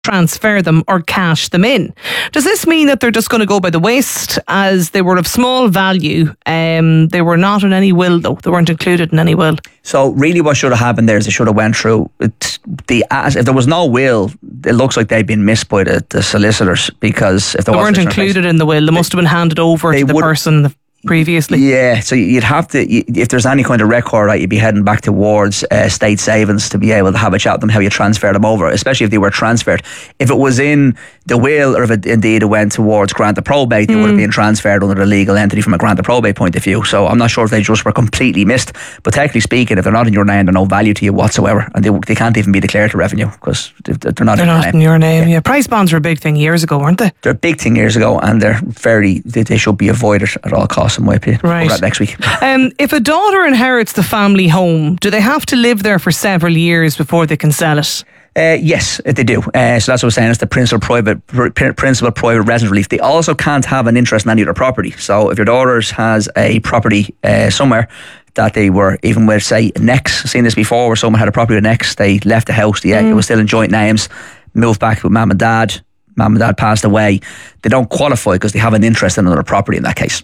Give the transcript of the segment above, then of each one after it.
transfer them or cash them in. Does this mean that they're just going to go by the waste as they were of small value? They were not in any will though. They weren't included in any will. So really what should have happened there is they should have went through if there was no will, it looks like they've been missed by the solicitors, because if they weren't included in the will, they must have been handed over to the person previously. Yeah, so you'd have to, if there's any kind of record, right, you'd be heading back towards state savings to be able to have a chat with them how you transfer them over, especially if they were transferred. If it was in the will, or if it indeed it went towards grant of probate, they would have been transferred under the legal entity from a grant of probate point of view. So I'm not sure if they just were completely missed, but technically speaking, if they're not in your name, they're no value to you whatsoever, and they can't even be declared to revenue because they're not in your name. Yeah. Price bonds were a big thing years ago, weren't they? They're a big thing years ago, and they should be avoided at all costs, in my opinion. Right. That next week. If a daughter inherits the family home, do they have to live there for several years before they can sell it? Yes, they do. So that's what I was saying. It's the principal private residence relief. They also can't have an interest in any other property. So if your daughter has a property somewhere that they were, even with, say, Next, seen this before, where someone had a property with Next, they left the house, it was still in joint names, moved back with mum and dad passed away, they don't qualify because they have an interest in another property in that case.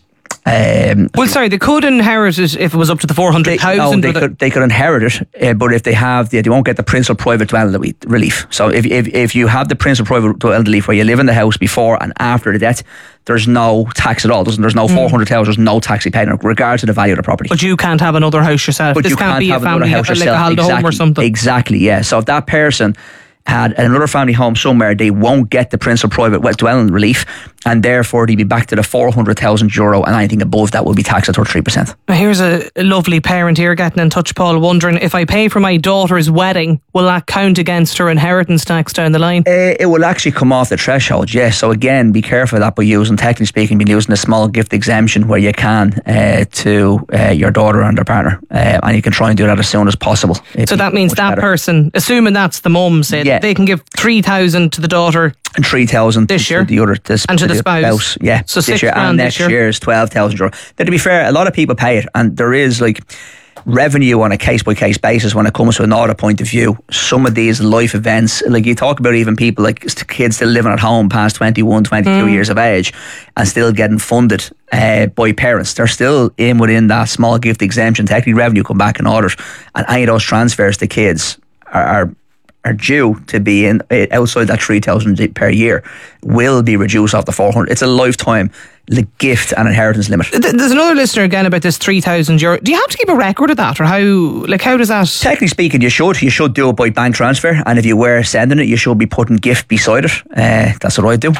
They could inherit it if it was up to the 400,000. They could inherit it, but if they won't get the principal private dwelling relief. So if you have the principal private dwelling relief where you live in the house before and after the death, there's no tax at all. There's no 400,000. There's no tax you pay in regard to the value of the property. But you can't have another house yourself. But this you can't be have a family house like yourself. a Halda home or something. Exactly. Yeah. So if that person had another family home somewhere, they won't get the principal private dwelling relief, and therefore they'd be back to the €400,000, and anything above that will be taxed at 33%. Here's a lovely parent here getting in touch, Paul, wondering, if I pay for my daughter's wedding, will that count against her inheritance tax down the line? It will actually come off the threshold, yes. So again, be careful of that by technically speaking, using a small gift exemption where you can to your daughter and their partner, and you can try and do that as soon as possible. So that means that person, assuming that's the mum, they can give 3,000 to the daughter and 3,000 this year, to the other, and to the spouse. Yeah, so this year, and next year is €12,000. Now, to be fair, a lot of people pay it, and there is revenue on a case-by-case basis when it comes to an audit point of view. Some of these life events, you talk about even people like kids still living at home past 21, 22 years of age and still getting funded by parents. They're still within that small gift exemption. Technically, revenue come back and audit, and any of those transfers to kids are due to be in outside that 3,000 per year will be reduced off the 400. It's a lifetime gift and inheritance limit. There's another listener again about this €3,000. Do you have to keep a record of that, or how does that? Technically speaking, you should do it by bank transfer, and if you were sending it, you should be putting gift beside it. That's what I do.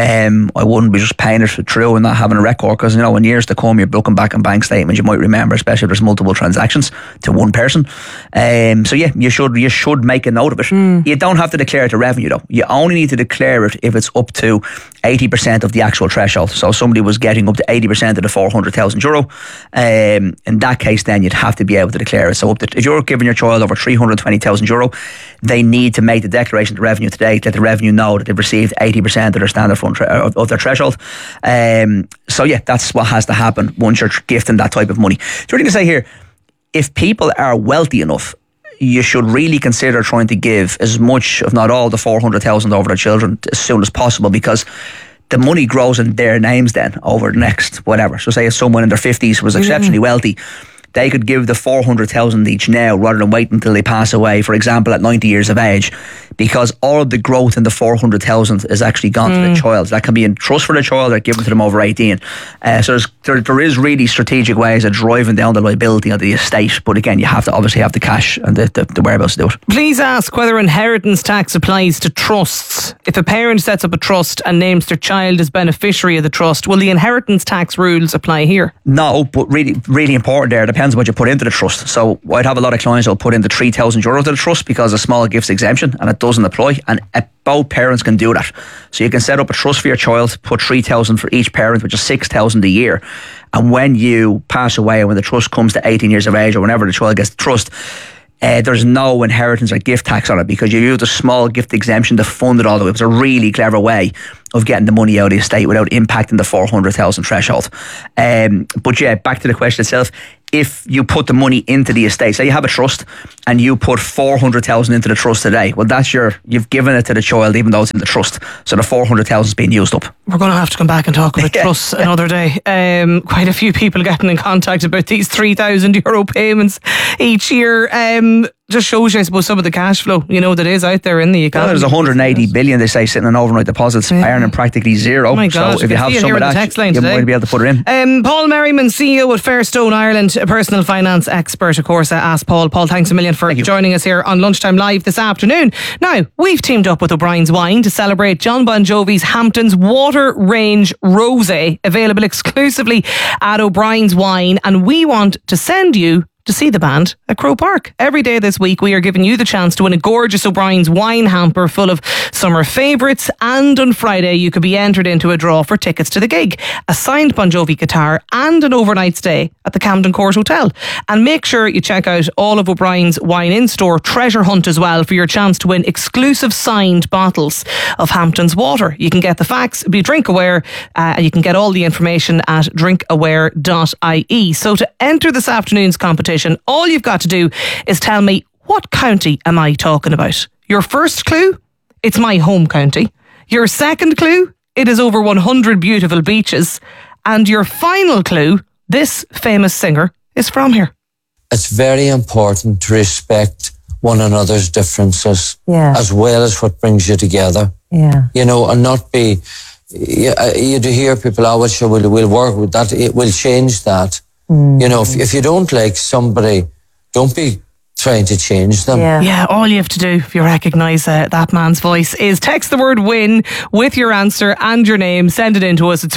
I wouldn't be just paying it through and not having a record, because in years to come you're looking back on bank statements, you might remember, especially if there's multiple transactions to one person. So yeah, you should make a note of it. You don't have to declare it to revenue though. You only need to declare it if it's up to 80% of the actual threshold. So somebody was getting up to 80% of the €400,000. In that case, then you'd have to be able to declare it. So if you're giving your child over €320,000, they need to make the declaration to revenue today to let the revenue know that they've received 80% of their standard fund of their threshold. So yeah, that's what has to happen once you're gifting that type of money. So what you can say here, if people are wealthy enough, you should really consider trying to give as much, if not all, the 400,000 over their children as soon as possible, because the money grows in their names then over the next whatever. So say if someone in their 50s was exceptionally wealthy, they could give the 400,000 each now rather than wait until they pass away, for example, at 90 years of age, because all of the growth in the 400,000 is actually gone to the child. That can be in trust for the child or given to them over 18. So there is really strategic ways of driving down the liability of the estate, but again, you have to obviously have the cash and the whereabouts to do it. Please ask whether inheritance tax applies to trusts. If a parent sets up a trust and names their child as beneficiary of the trust, will the inheritance tax rules apply here? No, but really, really important there. It depends on what you put into the trust. So I'd have a lot of clients who'll put in the €3,000 to the trust because of small gifts exemption, and it doesn't apply, and both parents can do that. So you can set up a trust for your child, put 3,000 for each parent, which is 6,000 a year, and when you pass away and when the trust comes to 18 years of age or whenever the child gets the trust, there's no inheritance or gift tax on it because you use a small gift exemption to fund it all the way. It's a really clever way of getting the money out of the estate without impacting the 400,000 threshold. But yeah, back to the question itself. if you put the money into the estate. Say you have a trust and you put 400,000 into the trust today. Well, you've given it to the child even though it's in the trust. So the 400,000 is being used up. We're going to have to come back and talk about trusts another day. Quite a few people getting in contact about these €3,000 payments each year. Just shows you, I suppose, some of the cash flow, that is out there in the economy. Well, there's 180 billion, they say, sitting in overnight deposits, earning practically zero. Oh my God, so if you have some of that, you might be able to put it in. Paul Merriman, CEO at Fairstone Ireland, a personal finance expert, of course. I asked Paul. Paul, thanks a million for joining us here on Lunchtime Live this afternoon. Now, we've teamed up with O'Brien's Wine to celebrate John Bon Jovi's Hamptons Water Range Rosé, available exclusively at O'Brien's Wine, and we want to send you to see the band at Croke Park. Every day this week, we are giving you the chance to win a gorgeous O'Brien's wine hamper full of summer favourites, and on Friday, you could be entered into a draw for tickets to the gig, a signed Bon Jovi guitar, and an overnight stay at the Camden Court Hotel. And make sure you check out all of O'Brien's wine in-store treasure hunt as well for your chance to win exclusive signed bottles of Hamptons water. You can get the facts, be drink aware, and you can get all the information at drinkaware.ie. So to enter this afternoon's competition, all you've got to do is tell me, what county am I talking about? Your first clue? It's my home county. Your second clue? It is over 100 beautiful beaches. And your final clue? This famous singer is from here. It's very important to respect one another's differences, as well as what brings you together. And not be... You do hear people, we'll work with that, it will change that. If you don't like somebody, don't be trying to change them. Yeah, all you have to do, if you recognise that man's voice, is text the word WIN with your answer and your name. Send it in to us. It's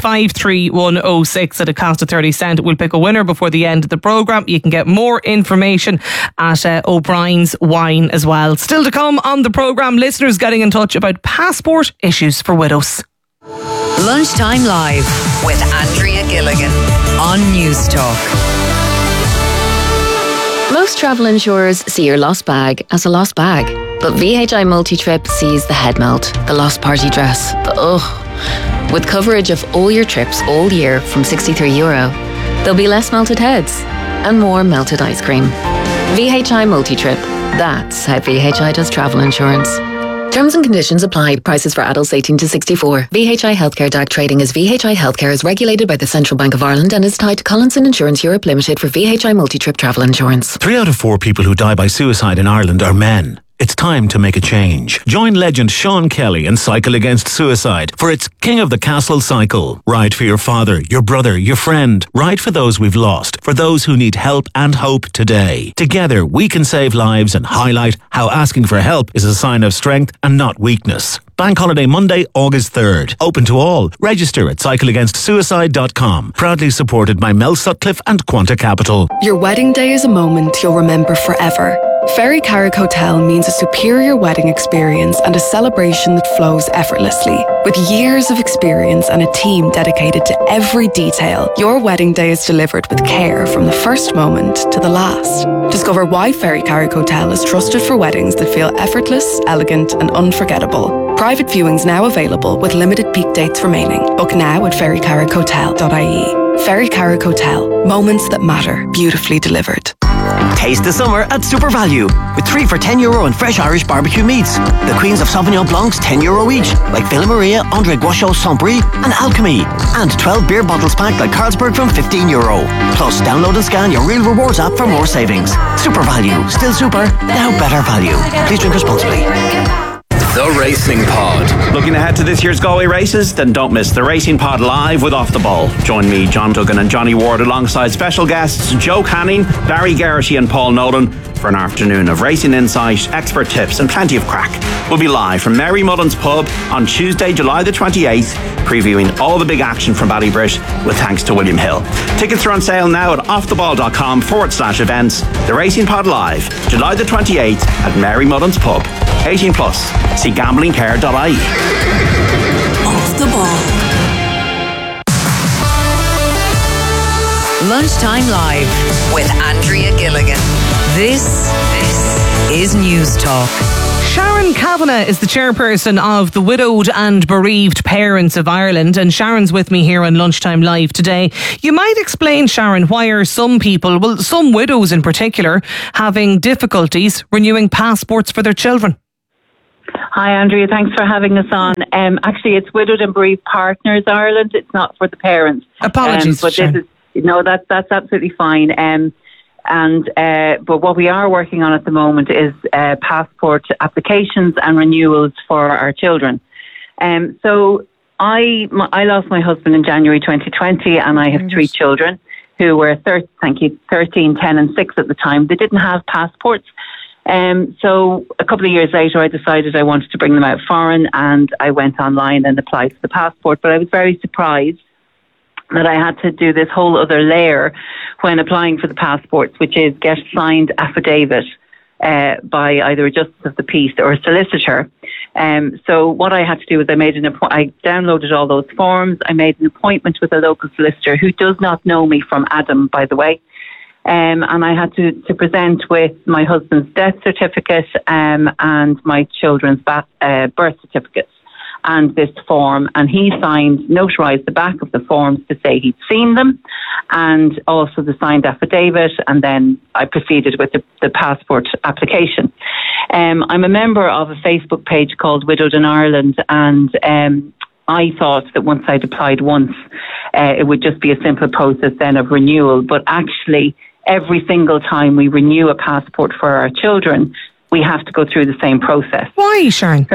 53106 at a cost of 30 cents. We'll pick a winner before the end of the programme. You can get more information at O'Brien's Wine as well. Still to come on the programme, listeners getting in touch about passport issues for widows. Lunchtime Live with Andrea Gilligan on News Talk. Most travel insurers see your lost bag as a lost bag, but VHI Multi-Trip sees the head melt, the lost party dress, the ugh. With coverage of all your trips all year from €63, there'll be less melted heads and more melted ice cream. VHI Multi-Trip. That's how VHI does travel insurance. Terms and conditions apply. Prices for adults 18 to 64. VHI Healthcare DAC trading as VHI Healthcare is regulated by the Central Bank of Ireland and is tied to Collinson Insurance Europe Limited for VHI Multi-Trip travel insurance. 3 out of 4 people who die by suicide in Ireland are men. It's time to make a change. Join legend Sean Kelly and Cycle Against Suicide for its King of the Castle cycle. Ride for your father, your brother, your friend. Ride for those we've lost, for those who need help and hope today. Together, we can save lives and highlight how asking for help is a sign of strength and not weakness. Bank holiday Monday, August 3rd. Open to all. Register at cycleagainstsuicide.com. Proudly supported by Mel Sutcliffe and Quanta Capital. Your wedding day is a moment you'll remember forever. Ferry Carrick Hotel means a superior wedding experience and a celebration that flows effortlessly. With years of experience and a team dedicated to every detail, your wedding day is delivered with care from the first moment to the last. Discover why Ferry Carrick Hotel is trusted for weddings that feel effortless, elegant and unforgettable. Private viewings now available with limited peak dates remaining. Book now at ferrycarrickhotel.ie. Ferry Carrick Hotel. Moments that matter, beautifully delivered. Taste the summer at Super Value with 3 for €10 on fresh Irish barbecue meats. The Queens of Sauvignon Blancs €10 each, like Villa Maria, André Gouachaud, Saint-Brie and Alchemy. And 12 beer bottles packed like Carlsberg from €15. Plus, download and scan your Real Rewards app for more savings. Super Value. Still super, now better value. Please drink responsibly. The Racing Pod. Looking ahead to this year's Galway races? Then don't miss the Racing Pod live with Off the Ball. Join me, John Duggan and Johnny Ward alongside special guests Joe Canning, Barry Geraghty and Paul Nolan for an afternoon of racing insight, expert tips and plenty of crack. We'll be live from Mary Mullen's Pub on Tuesday, July the 28th, previewing all the big action from Ballybrit with thanks to William Hill. Tickets are on sale now at offtheball.com/events. The Racing Pod live, July the 28th at Mary Mullen's Pub. 18 plus. See gamblingcare.ie. Off the Ball. Lunchtime Live with Andrea Gilligan. This is News Talk. Sharon Kavanagh is the chairperson of the Widowed and Bereaved Parents of Ireland, and Sharon's with me here on Lunchtime Live today. You might explain, Sharon, why are some people, well, some widows in particular, having difficulties renewing passports for their children? Hi, Andrea. Thanks for having us on. Actually, it's Widowed and Bereaved Partners Ireland. It's not for the parents. Apologies, but Sharon. this is, no, that's absolutely fine. But what we are working on at the moment is passport applications and renewals for our children. So I lost my husband in January 2020, and I have three children who were 13, 10 and 6 at the time. They didn't have passports. So a couple of years later, I decided I wanted to bring them out foreign, and I went online and applied for the passport. But I was very surprised that I had to do this whole other layer when applying for the passports, which is get signed affidavit by either a justice of the peace or a solicitor. So what I had to do was I downloaded all those forms. I made an appointment with a local solicitor who does not know me from Adam, by the way. And I had to present with my husband's death certificate and my children's birth certificates and this form. And he notarized the back of the forms to say he'd seen them, and also the signed affidavit. And then I proceeded with the passport application. I'm a member of a Facebook page called Widowed in Ireland, and I thought that once I'd applied once, it would just be a simple process then of renewal. But actually, every single time we renew a passport for our children, we have to go through the same process. Why, Sharon?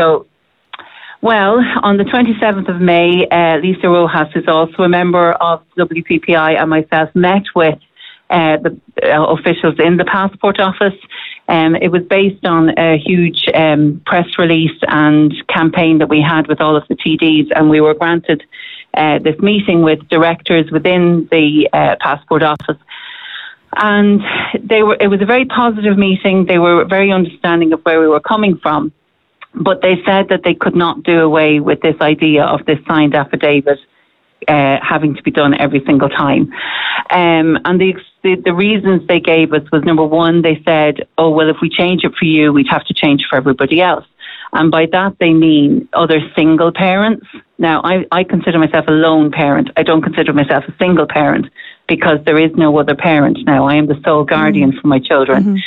Well, on the 27th of May, Lisa Rojas is also a member of WPPI, and myself met with the officials in the passport office. It was based on a huge press release and campaign that we had with all of the TDs, and we were granted this meeting with directors within the passport office. And it was a very positive meeting. They were very understanding of where we were coming from. But they said that they could not do away with this idea of this signed affidavit having to be done every single time. And the reasons they gave us was, number one, they said, oh, well, if we change it for you, we'd have to change it for everybody else. And by that, they mean other single parents. Now, I consider myself a lone parent. I don't consider myself a single parent because there is no other parent now. I am the sole guardian for my children.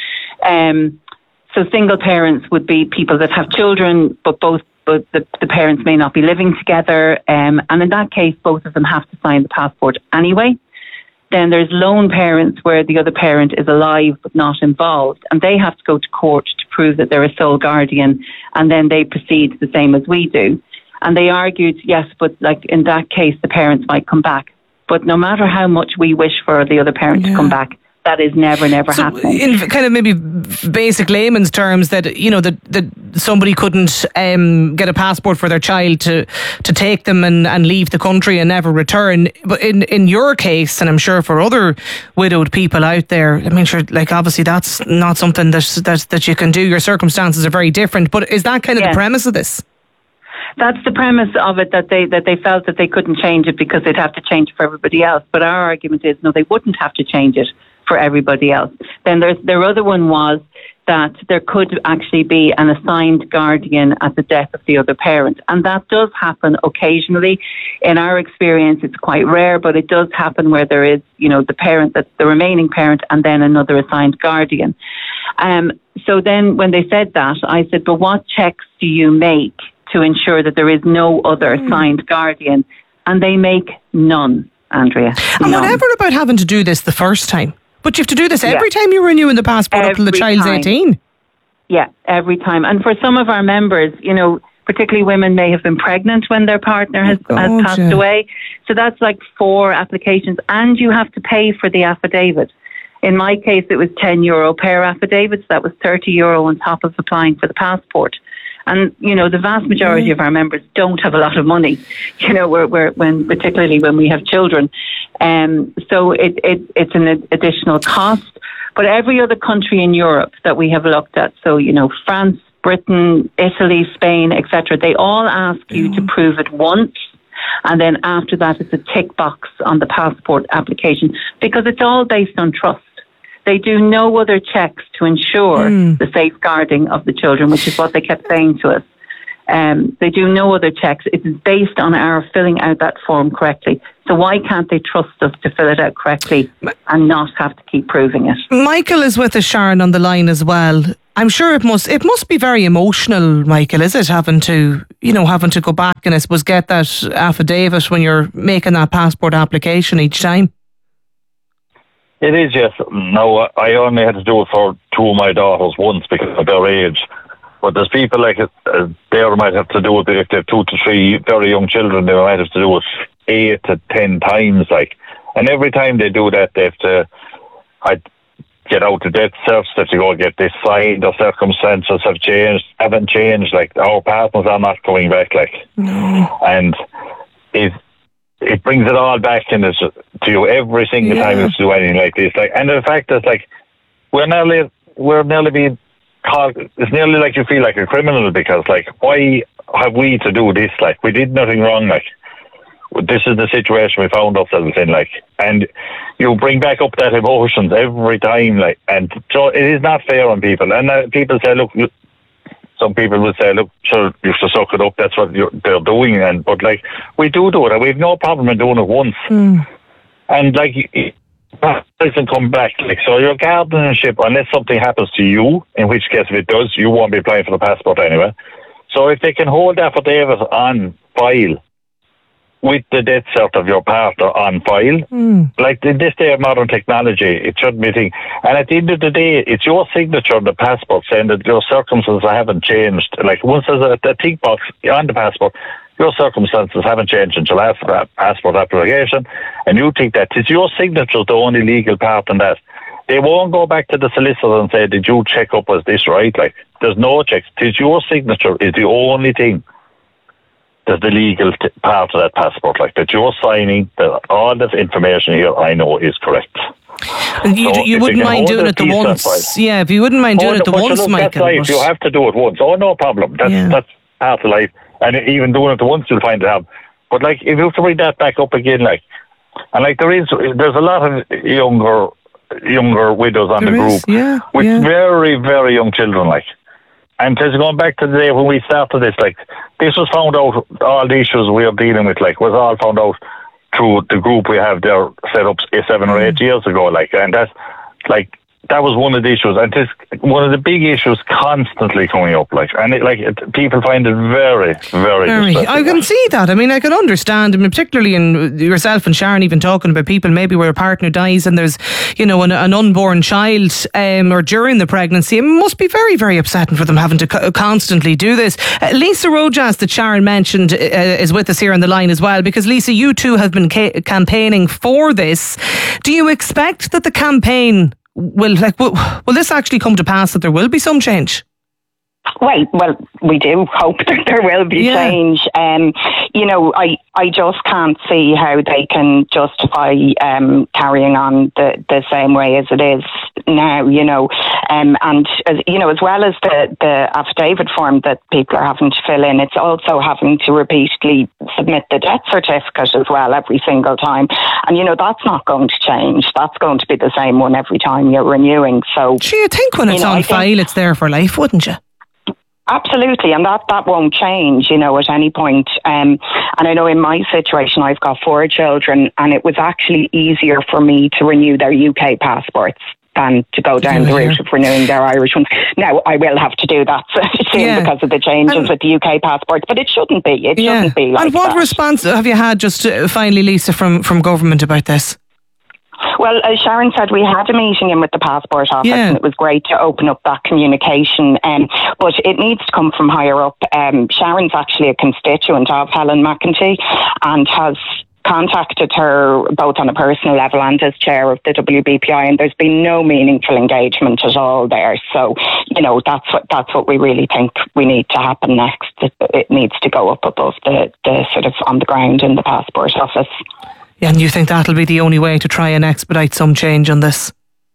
So single parents would be people that have children, but the parents may not be living together. And in that case, both of them have to sign the passport anyway. Then there's lone parents where the other parent is alive but not involved, and they have to go to court to prove that they're a sole guardian, and then they proceed the same as we do. And they argued, yes, but like in that case, the parents might come back. But no matter how much we wish for the other parent to come back, that is never happening. In kind of maybe basic layman's terms, that you know that somebody couldn't get a passport for their child to take them and leave the country and never return. But in your case, and I'm sure for other widowed people out there, I mean, sure, like obviously that's not something that you can do. Your circumstances are very different. But is that kind of the premise of this? That's the premise of it, that they felt that they couldn't change it because they'd have to change it for everybody else. But our argument is, no, they wouldn't have to change it for everybody else. Then their other one was that there could actually be an assigned guardian at the death of the other parent. And that does happen occasionally. In our experience, it's quite rare, but it does happen where there is, the parent, that's the remaining parent, and then another assigned guardian. So then when they said that, I said, but what checks do you make to ensure that there is no other assigned guardian? And they make none, Andrea. And whatever about having to do this the first time? But you have to do this every time you're renewing the passport up until the child's 18? Yeah, every time. And for some of our members, particularly women may have been pregnant when their partner has passed away. So that's like 4 applications. And you have to pay for the affidavit. In my case, it was €10 per affidavit. So that was €30 on top of applying for the passport. And, the vast majority of our members don't have a lot of money, particularly when we have children. So it's an additional cost. But every other country in Europe that we have looked at, so, France, Britain, Italy, Spain, etc., they all ask you to prove it once. And then after that, it's a tick box on the passport application, because it's all based on trust. They do no other checks to ensure the safeguarding of the children, which is what they kept saying to us. They do no other checks. It's based on our filling out that form correctly. So why can't they trust us to fill it out correctly and not have to keep proving it? Michael is with us, Sharon, on the line as well. I'm sure it must be very emotional, Michael, is it, having to go back and I suppose get that affidavit when you're making that passport application each time? It is, yes. No, I only had to do it for 2 of my daughters once because of their age. But there's people like they might have to do it if they have 2 to 3 very young children. They might have to do it 8 to 10 times, like. And every time they do that, they have to get out the death certs. They have to go get this signed. The circumstances haven't changed. Like, our partners are not coming back, like. No. And it brings it all back to you every single time you do anything like this. Like, and the fact is, like, we're nearly being called. It's nearly like you feel like a criminal because, like, why have we to do this? Like, we did nothing wrong. Like, this is the situation we found ourselves in. Like, and you bring back up that emotions every time. Like, and so it is not fair on people. And people say, look. Some people will say, look, sure, you should suck it up, that's what they're doing. But, like, we do it, and we have no problem in doing it once. And, like, it doesn't come back. Like, so your guardianship, unless something happens to you, in which case if it does, you won't be applying for the passport anyway. So if they can hold affidavit on file, with the death cert of your partner on file, like in this day of modern technology, it shouldn't be a thing. And at the end of the day, it's your signature on the passport saying that your circumstances haven't changed. Like, once there's a tick box on the passport, your circumstances haven't changed until after that passport application, and you think that it's your signature the only legal part in that. They won't go back to the solicitor and say, did you check up, was this right? Like, there's no checks. It's your signature is the only thing. There's the legal part of that passport, like, that you're signing, that all this information here I know is correct. You wouldn't mind doing it the once. Yeah, if you wouldn't mind doing it the once, Michael. That's life. You have to do it once. Oh, no problem. That's part of life. And even doing it the once, you'll find it out. But, like, if you have to bring that back up again, like, and, like, there's a lot of younger widows on the group with very, very young children, like. And just going back to the day when we started this, like, this was found out, all the issues we are dealing with, like, was all found out through the group we have there set up 7 or 8 years ago, like, and that's, like, that was one of the issues, and it's one of the big issues constantly coming up, like, and people find it very, very distressing. I can see that. I mean, I can understand, I mean, particularly in yourself and Sharon even talking about people maybe where a partner dies and there's, an unborn child or during the pregnancy. It must be very, very upsetting for them having to constantly do this. Lisa Rojas, that Sharon mentioned, is with us here on the line as well, because Lisa, you too have been campaigning for this. Do you expect that the campaign will this actually come to pass, that there will be some change? Well, we do hope that there will be change. I just can't see how they can justify carrying on the same way as it is now, and as well as the affidavit form that people are having to fill in, it's also having to repeatedly submit the death certificate as well every single time. And, that's not going to change. That's going to be the same one every time you're renewing. So, you think when it's on file, it's there for life, wouldn't you? Absolutely, and that won't change, at any point. And I know in my situation, I've got 4 children, and it was actually easier for me to renew their UK passports than to go down the route of renewing their Irish ones. Now, I will have to do that soon because of the changes with the UK passports, but it shouldn't be. It shouldn't be like that. And what response have you had, just finally, Lisa, from government about this? Well, as Sharon said, we had a meeting in with the Passport Office and it was great to open up that communication, but it needs to come from higher up. Sharon's actually a constituent of Helen McEntee and has contacted her both on a personal level and as chair of the WBPI, and there's been no meaningful engagement at all there. So, that's what we really think we need to happen next. It needs to go up above the sort of on the ground in the Passport Office. And you think that'll be the only way to try and expedite some change on this?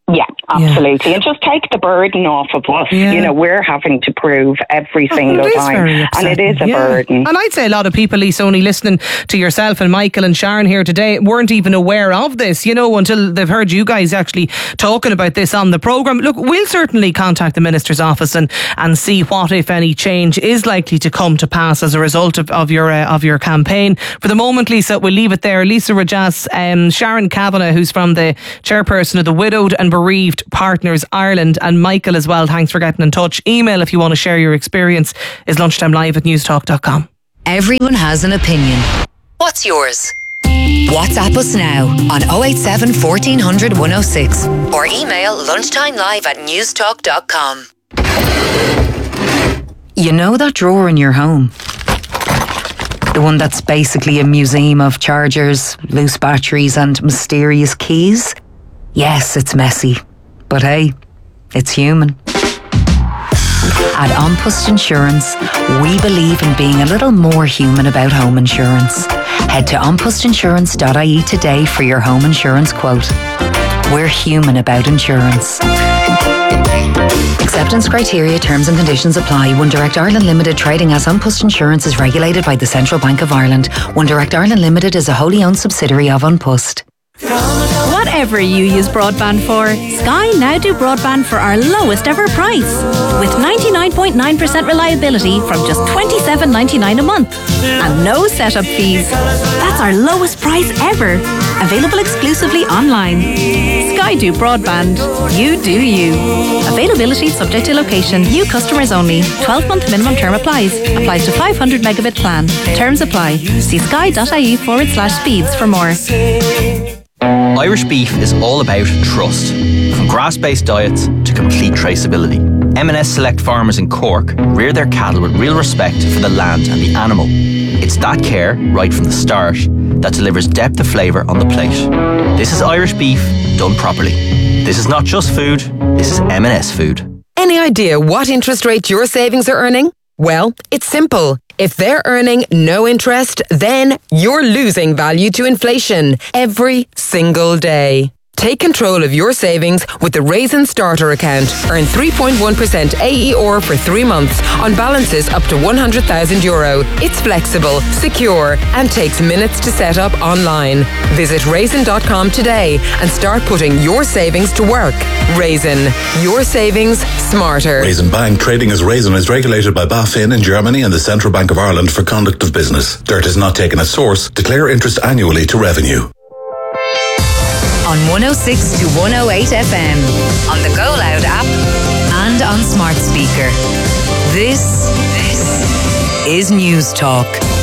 Yeah, absolutely. And just take the burden off of us. You know, we're having to prove every single time. And it is a burden. And I'd say a lot of people, Lisa, only listening to yourself and Michael and Sharon here today, weren't even aware of this, you know, until they've heard you guys actually talking about this on the programme. Look, we'll certainly contact the Minister's office and see what, if any, change is likely to come to pass as a result of your campaign. For the moment, Lisa, we'll leave it there. Lisa Rajas, Sharon Kavanagh, who's from the chairperson of the Widowed and Bereaved Partners Ireland, and Michael as well, thanks for getting in touch. Email if you want to share your experience is lunchtimelive@newstalk.com. Everyone has an opinion. What's yours? WhatsApp us now on 087 1400 106 or email lunchtimelive@newstalk.com. You know that drawer in your home? The one that's basically a museum of chargers, loose batteries and mysterious keys? Yes, it's messy, but hey, it's human. At An Post Insurance, we believe in being a little more human about home insurance. Head to onpostinsurance.ie today for your home insurance quote. We're human about insurance. Acceptance criteria, terms and conditions apply. One Direct Ireland Limited, trading as An Post Insurance, is regulated by the Central Bank of Ireland. One Direct Ireland Limited is a wholly owned subsidiary of An Post. Whatever you use broadband for, Sky now do broadband for our lowest ever price. With 99.9% reliability from just $27.99 a month. And no setup fees. That's our lowest price ever. Available exclusively online. Sky do broadband. You do you. Availability subject to location. New customers only. 12-month minimum term applies. Applies to 500 megabit plan. Terms apply. See sky.ie/speeds for more. Irish beef is all about trust. From grass-based diets to complete traceability. M&S Select Farmers in Cork rear their cattle with real respect for the land and the animal. It's that care, right from the start, that delivers depth of flavour on the plate. This is Irish beef done properly. This is not just food, this is M&S food. Any idea what interest rate your savings are earning? Well, it's simple. If they're earning no interest, then you're losing value to inflation every single day. Take control of your savings with the Raisin Starter account. Earn 3.1% AER for 3 months on balances up to €100,000. It's flexible, secure, and takes minutes to set up online. Visit raisin.com today and start putting your savings to work. Raisin, your savings smarter. Raisin Bank, trading as Raisin, is regulated by BaFin in Germany and the Central Bank of Ireland for conduct of business. Dirt is not taken as source. Declare interest annually to revenue. On 106 to 108 FM, on the Go Loud app and on smart speaker. This is News Talk.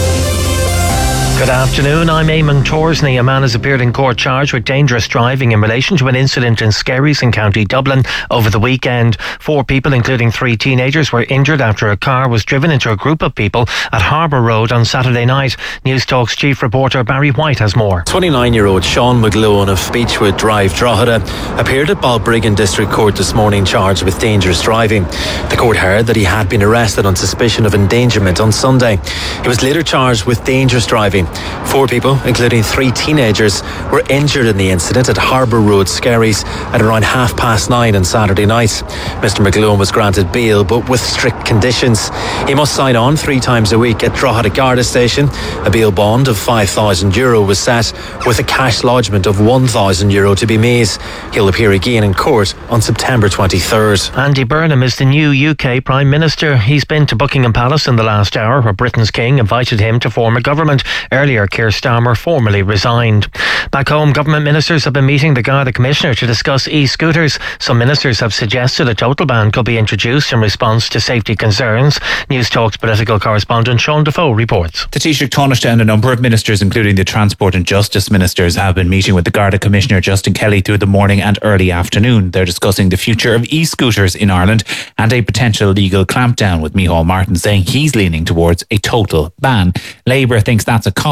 Good afternoon, I'm Eamon Torsney. A man has appeared in court charged with dangerous driving in relation to an incident in Skerries in County Dublin over the weekend. 4 people, including 3 teenagers, were injured after a car was driven into a group of people at Harbour Road on Saturday night. News Talk's chief reporter Barry White has more. 29-year-old Sean McLuhan of Beechwood Drive, Drogheda, appeared at Balbriggan District Court this morning charged with dangerous driving. The court heard that he had been arrested on suspicion of endangerment on Sunday. He was later charged with dangerous driving. 4 people, including 3 teenagers, were injured in the incident at Harbour Road, Skerries, at around 9:30 on Saturday night. Mr. McLuhan was granted bail, but with strict conditions. He must sign on 3 times a week at Drogheda Garda Station. A bail bond of €5,000 was set, with a cash lodgement of €1,000 to be made. He'll appear again in court on September 23rd. Andy Burnham is the new UK Prime Minister. He's been to Buckingham Palace in the last hour, where Britain's King invited him to form a government. Earlier, Keir Starmer formally resigned. Back home, government ministers have been meeting the Garda Commissioner to discuss e-scooters. Some ministers have suggested a total ban could be introduced in response to safety concerns. News Talk's political correspondent Sean Defoe reports. The Taoiseach Taoiseach and a number of ministers, including the Transport and Justice ministers, have been meeting with the Garda Commissioner Justin Kelly through the morning and early afternoon. They're discussing the future of e-scooters in Ireland and a potential legal clampdown, with Micheál Martin saying he's leaning towards a total ban. Labour thinks that's a cop-out, with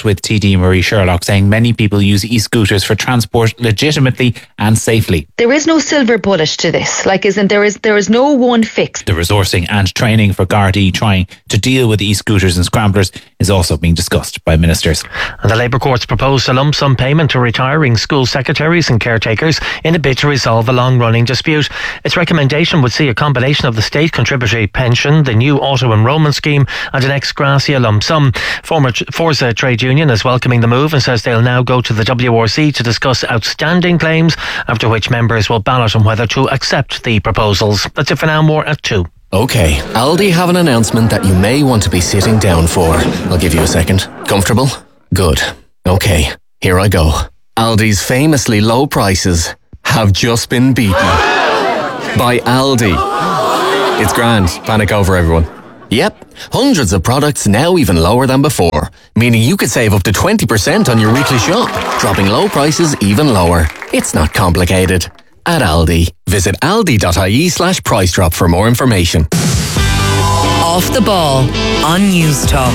with TD Marie Sherlock, saying many people use e-scooters for transport legitimately and safely. There is no silver bullet to this. There is no one fix. The resourcing and training for Gardaí trying to deal with e-scooters and scramblers is also being discussed by ministers. And the Labour Court's proposed a lump sum payment to retiring school secretaries and caretakers in a bid to resolve a long-running dispute. Its recommendation would see a combination of the state contributory pension, the new auto-enrolment scheme and an ex gratia lump sum. Former Forza Trade Union is welcoming the move and says they'll now go to the WRC to discuss outstanding claims, after which members will ballot on whether to accept the proposals. That's it for now. More at 2. OK, Aldi have an announcement that you may want to be sitting down for. I'll give you a second. Comfortable? Good. OK, here I go. Aldi's famously low prices have just been beaten by Aldi. It's grand. Panic over, everyone. Yep, hundreds of products now even lower than before, meaning you could save up to 20% on your weekly shop, dropping low prices even lower. It's not complicated. At Aldi, visit aldi.ie/price drop for more information. Off the ball on News Talk.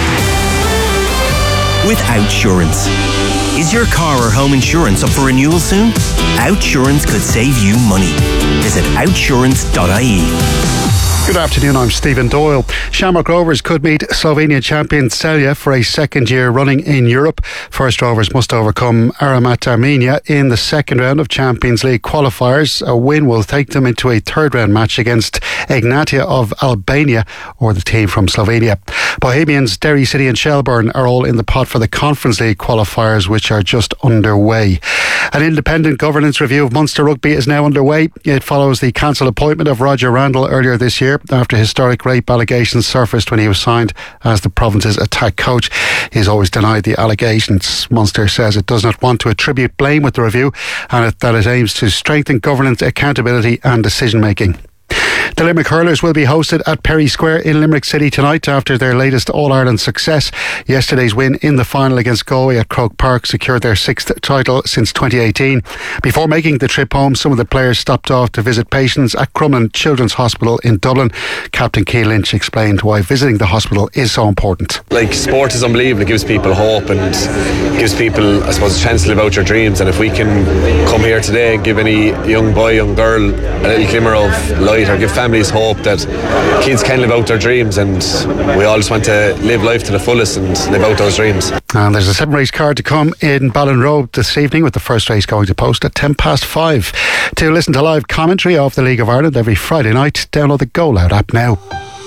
With Outsurance. Is your car or home insurance up for renewal soon? Outsurance could save you money. Visit outsurance.ie. Good afternoon, I'm Stephen Doyle. Shamrock Rovers could meet Slovenian champion Celje for a second year running in Europe. First Rovers must overcome Aramat Armenia in the second round of Champions League qualifiers. A win will take them into a third round match against Egnatia of Albania or the team from Slovenia. Bohemians, Derry City and Shelbourne are all in the pot for the Conference League qualifiers, which are just underway. An independent governance review of Munster Rugby is now underway. It follows the cancelled appointment of Roger Randall earlier this year after historic rape allegations surfaced when he was signed as the province's attack coach. He's always denied the allegations. Munster says it does not want to attribute blame with the review and that it aims to strengthen governance, accountability and decision making. The Limerick Hurlers will be hosted at Perry Square in Limerick City tonight after their latest All-Ireland success. Yesterday's win in the final against Galway at Croke Park secured their sixth title since 2018. Before making the trip home, some of the players stopped off to visit patients at Crumlin Children's Hospital in Dublin. Captain Keane Lynch explained why visiting the hospital is so important. Sport is unbelievable. It gives people hope and gives people, I suppose, a chance to live out your dreams. And if we can come here today and give any young boy, young girl a little glimmer of light or give families hope that kids can live out their dreams, and we all just want to live life to the fullest and live out those dreams. And there's a 7-race card to come in Ballinrobe this evening, with the first race going to post at 5:10. To listen to live commentary of the League of Ireland every Friday night, download the Go Loud app now.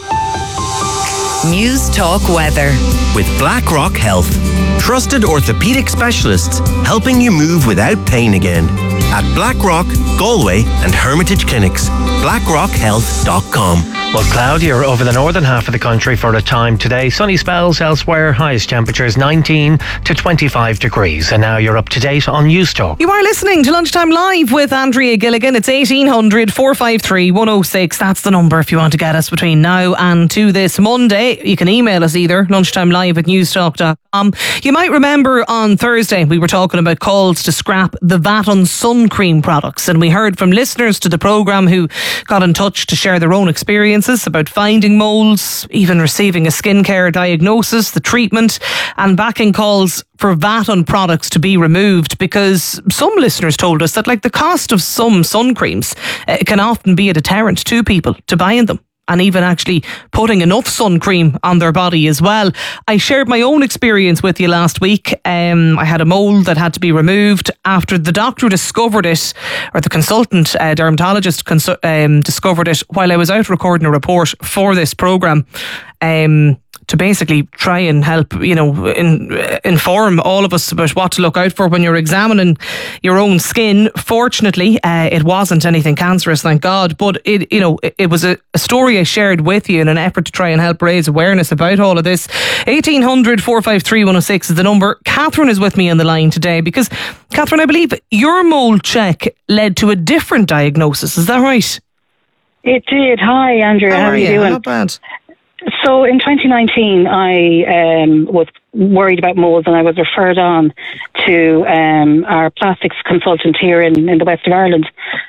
News Talk weather. With BlackRock Health. Trusted orthopaedic specialists helping you move without pain again. At BlackRock, Galway and Hermitage Clinics. BlackRockHealth.com. Well, cloudier over the northern half of the country for a time today. Sunny spells elsewhere. Highest temperatures 19 to 25 degrees. And now you're up to date on News Talk. You are listening to Lunchtime Live with Andrea Gilligan. It's 1800 453 106. That's the number if you want to get us between now and to this Monday. You can email us either, lunchtimelive@newstalk.com. You might remember on Thursday we were talking about calls to scrap the VAT on sun cream products, and we heard from listeners to the programme who got in touch to share their own experiences about finding moles, even receiving a skincare diagnosis, the treatment, and backing calls for VAT on products to be removed, because some listeners told us that the cost of some sun creams can often be a deterrent to people to buying them, and even actually putting enough sun cream on their body as well. I shared my own experience with you last week. I had a mole that had to be removed after the doctor discovered it, or the consultant dermatologist discovered it while I was out recording a report for this programme. To basically try and help, inform all of us about what to look out for when you're examining your own skin. Fortunately, it wasn't anything cancerous, thank God, but it was a story I shared with you in an effort to try and help raise awareness about all of this. 1800 453 106 is the number. Catherine is with me on the line today because, Catherine, I believe your mole check led to a different diagnosis. Is that right? It did. Hi, Andrea. How are you doing? Not bad. So in 2019, I was worried about moles, and I was referred on to our plastics consultant here in the west of Ireland.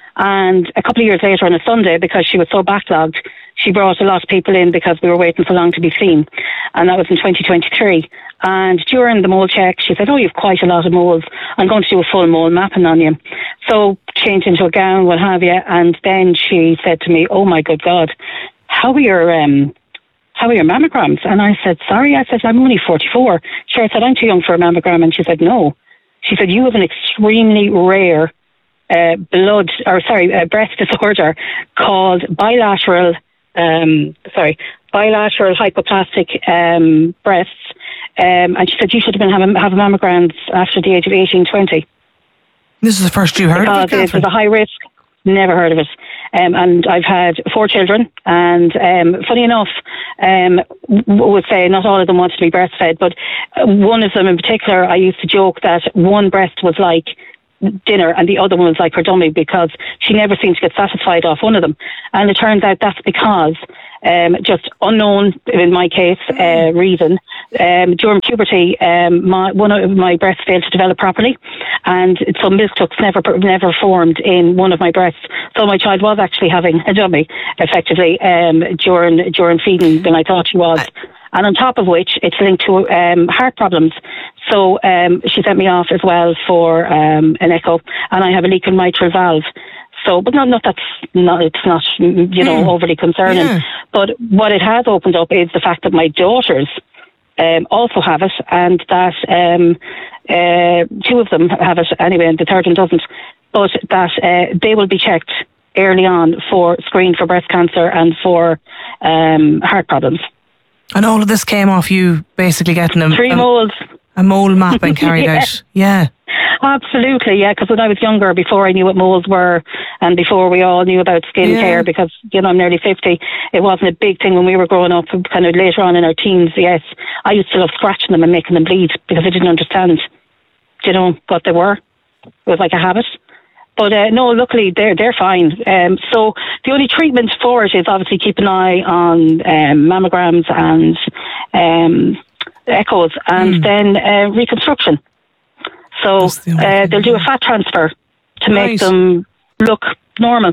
And a couple of years later on a Sunday, because she was so backlogged, she brought a lot of people in because we were waiting so long to be seen. And that was in 2023. And during the mole check, she said, oh, you've quite a lot of moles. I'm going to do a full mole mapping on you. So changed into a gown, what have you. And then she said to me, oh my good God, how are your mammograms? And I said, sorry. I said, I'm only 44. Sure, I said, I'm too young for a mammogram. And she said, no. She said, you have an extremely rare breast disorder called bilateral hypoplastic breasts. And she said, you should have been having mammograms after the age of 18, 20. This is the first you heard of it, Because there's a high risk. Never heard of it. And I've had 4 children. And funny enough, would say not all of them wanted to be breastfed, but one of them in particular, I used to joke that one breast was like dinner and the other one was like her dummy, because she never seemed to get satisfied off one of them. And it turns out that's because just unknown, in my case, reason. During puberty, one of my breasts failed to develop properly, and some milk ducts never formed in one of my breasts. So my child was actually having a dummy, effectively, during feeding than I thought she was. And on top of which, it's linked to heart problems. So she sent me off as well for an echo, and I have a leaking mitral valve. So, but it's not overly concerning. Yeah. But what it has opened up is the fact that my daughters also have it, and that 2 of them have it anyway, and the third one doesn't. But that they will be checked early on screened for breast cancer and for heart problems. And all of this came off you basically getting 3 moles. A mole mapping carried out. Yeah. Absolutely, yeah, because when I was younger, before I knew what moles were and before we all knew about skin care, because, I'm nearly 50, it wasn't a big thing when we were growing up. Kind of later on in our teens, yes, I used to love scratching them and making them bleed because I didn't understand, what they were. It was like a habit. But no, luckily they're fine. So the only treatment for it is obviously keep an eye on mammograms and echoes, and then reconstruction. So they'll do a fat transfer to make them look normal.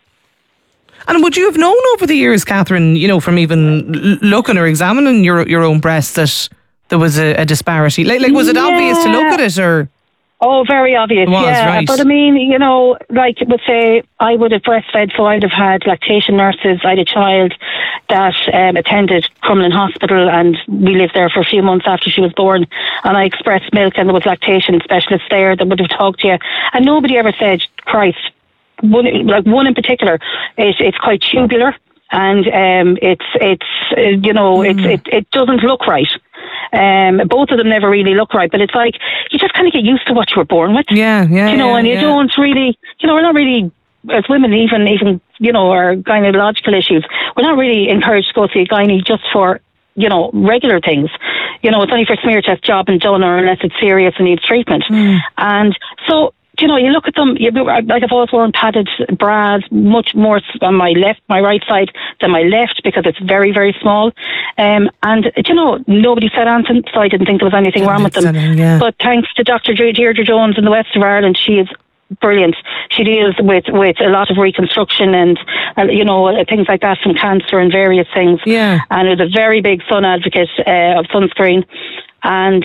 And would you have known over the years, Catherine, from even looking or examining your own breasts, that there was a disparity? Like was it obvious to look at it, or? Oh, very obvious, right. But I mean, like let's say I would have breastfed, so I'd have had lactation nurses. I had a child that attended Crumlin Hospital, and we lived there for a few months after she was born, and I expressed milk, and there was lactation specialists there that would have talked to you, and nobody ever said, Christ. One in particular, it's quite tubular, and it doesn't look right. Both of them never really look right, but it's like you just kind of get used to what you were born with. Yeah. And you don't really, we're not really, as women, even our gynecological issues, we're not really encouraged to go see a gynae just for regular things. It's only for smear test job and done, or unless it's serious and needs treatment. And so, you look at them, like I've always worn padded bras, much more on my right side than my left, because it's very, very small. And, nobody said anything, so I didn't think there was anything wrong with them. But thanks to Dr. Deirdre Jones in the west of Ireland, she is brilliant. She deals with a lot of reconstruction and, things like that from cancer and various things. Yeah. And is a very big sun advocate of sunscreen. And,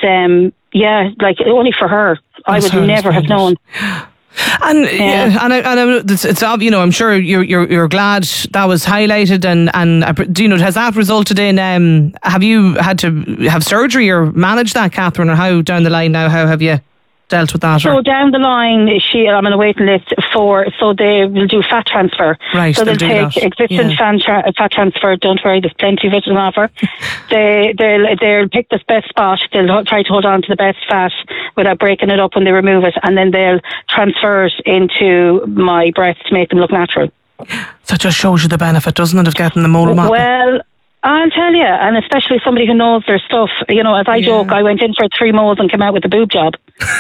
only for her. I would never have known. And it's obvious. I'm sure you're glad that was highlighted, and has that resulted in? Have you had to have surgery or manage that, Catherine, or how down the line now? How have you dealt with that? So down the line, I'm on a waiting list so they will do fat transfer. Right. So they'll take existing fat transfer. Don't worry, there's plenty of it on offer. They'll pick the best spot. They'll try to hold on to the best fat without breaking it up when they remove it, and then they'll transfer it into my breast to make them look natural. So it just shows you the benefit, doesn't it, of getting the mole mapping? Well, I'll tell you, and especially somebody who knows their stuff. As I joke, I went in for 3 moles and came out with a boob job.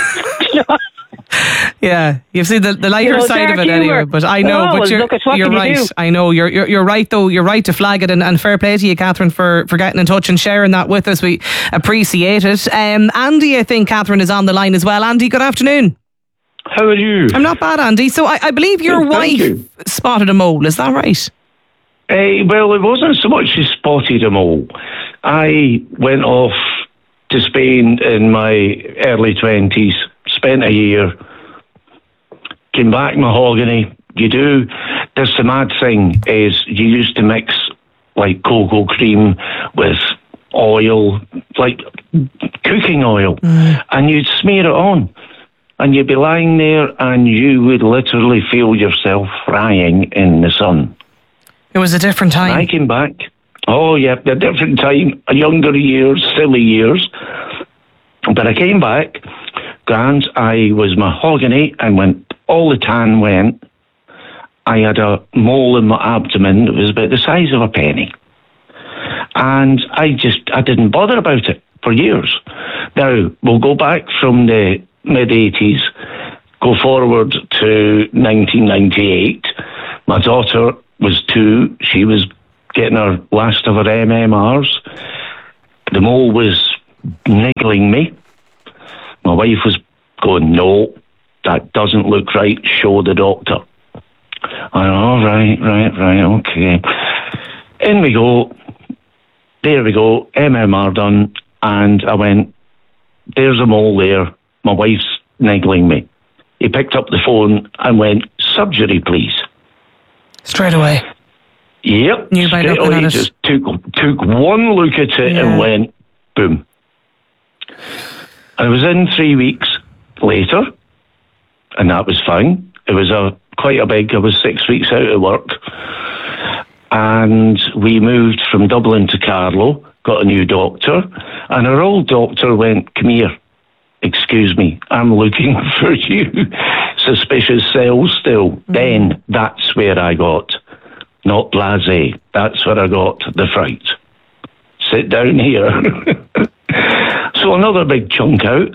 Yeah, you've seen the lighter side of it anyway. But I know, you're right. I know you're right though. You're right to flag it, and fair play to you, Catherine, for getting in touch and sharing that with us. We appreciate it. Andy, I think Catherine is on the line as well. Andy, good afternoon. How are you? I'm not bad, Andy. So I believe your wife spotted a mole, is that right? Well, it wasn't so much she spotted a mole. I went off to Spain in my early 20s, spent a year, came back mahogany. There's the mad thing is you used to mix like cocoa cream with oil, like cooking oil, and you'd smear it on. And you'd be lying there and you would literally feel yourself frying in the sun. It was a different time. I came back. Oh, yeah, a different time, younger years, silly years. But I came back, grand, I was mahogany, and when all the tan went, I had a mole in my abdomen that was about the size of a penny. And I didn't bother about it for years. Now, we'll go back from the mid-80s, go forward to 1998. My daughter was 2. She was getting her last of her MMRs. The mole was niggling me. My wife was going, no, that doesn't look right. Show the doctor. Right, okay. In we go. There we go. MMR done. And I went, there's a mole there. My wife's niggling me. He picked up the phone and went, surgery, please. Straight away. Yep. Straight away. Just took one look at it and went, boom. And it was in 3 weeks later, and that was fine. It was I was 6 weeks out of work. And we moved from Dublin to Carlow, got a new doctor, and our old doctor went, come here. Excuse me, I'm looking for you. Suspicious cells still. Then that's where I got, not blasé, that's where I got the fright. Sit down here. So another big chunk out.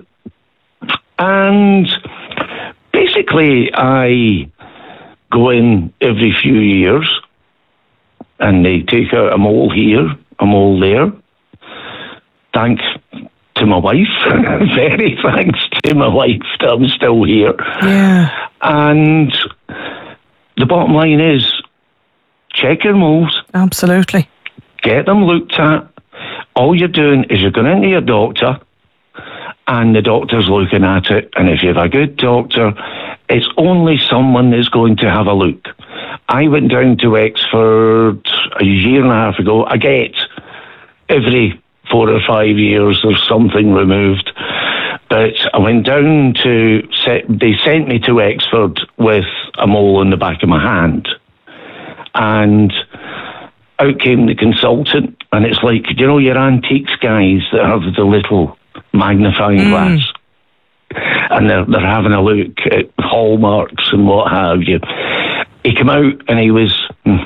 And basically I go in every few years and they take out a mole here, a mole there. Thanks to my wife. Very thanks to my wife that I'm still here. Yeah. And the bottom line is, check your moles. Absolutely. Get them looked at. All you're doing is you're going into your doctor and the doctor's looking at it. And if you have a good doctor, it's only someone that's going to have a look. I went down to Wexford a year and a half ago. I get every 4 or 5 years there's something removed. But I went down they sent me to Wexford with a mole in the back of my hand. And out came the consultant, and it's like, your antiques guys that have the little magnifying glass. And they're having a look at hallmarks and what have you. He came out and he was,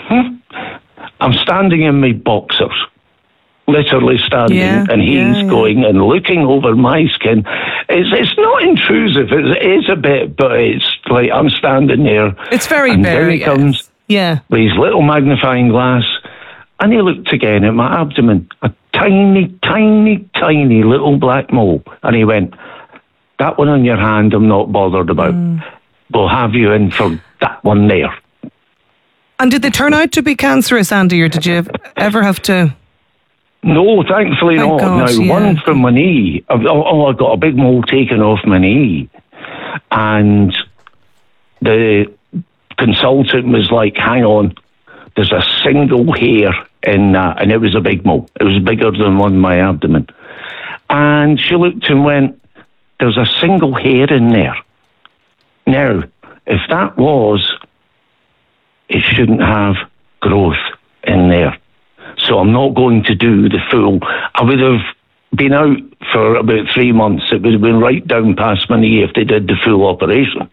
I'm standing in my boxers, literally standing, and he's going and looking over my skin. It's not intrusive, it is a bit, but it's like I'm standing there. It's very and bare, there he comes with his little magnifying glass, and he looked again at my abdomen, a tiny, tiny, tiny little black mole, and he went, that one on your hand I'm not bothered about. We'll have you in for that one there. And did they turn out to be cancerous, Andy, or did you ever have to? No, thankfully not. God, now, one from my knee. I got a big mole taken off my knee. And the consultant was like, hang on, there's a single hair in that. And it was a big mole. It was bigger than one in my abdomen. And she looked and went, there's a single hair in there. Now, if that was, it shouldn't have growth in there. So I'm not going to do the full. I would have been out for about 3 months. It would have been right down past my knee if they did the full operation.